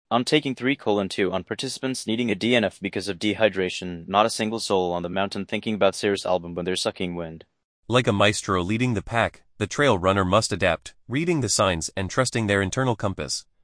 I'm taking 3:2 on participants needing a DNF because of dehydration, not a single soul on the mountain thinking about Cirrus album when they're sucking wind. Like a maestro leading the pack, the trail runner must adapt, reading the signs and trusting their internal compass.